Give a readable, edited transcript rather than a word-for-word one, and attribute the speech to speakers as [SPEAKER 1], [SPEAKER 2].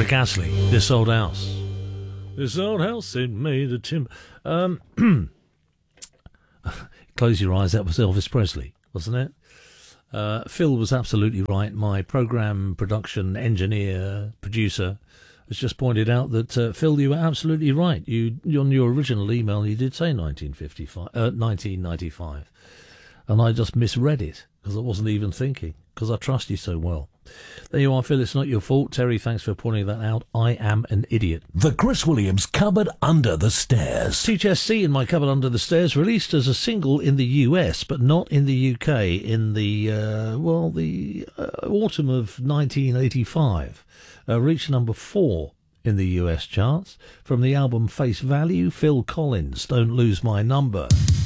[SPEAKER 1] Rick Astley, This Old House. This old house ain't made of timber. Close your eyes, that was Elvis Presley, wasn't it? Phil was absolutely right. My program production engineer, producer, has just pointed out that, Phil, you were absolutely right. You on your original email, you did say 1995. And I just misread it because I wasn't even thinking, because I trust you so well. There you are, Phil. It's not your fault. Terry, thanks for pointing that out. I am an idiot.
[SPEAKER 2] The Chris Williams Cupboard Under the Stairs.
[SPEAKER 1] Teach SC in My Cupboard Under the Stairs, released as a single in the US, but not in the UK in the autumn of 1985. Reached number 4 in the US charts. From the album Face Value, Phil Collins, Don't Lose My Number.